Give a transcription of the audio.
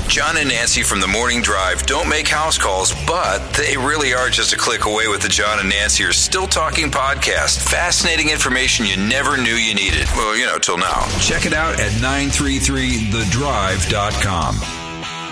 John and Nancy from The Morning Drive don't make house calls, but they really are just a click away with the John and Nancy Are Still Talking podcast. Fascinating information you never knew you needed. Well, till now. Check it out at 933thedrive.com.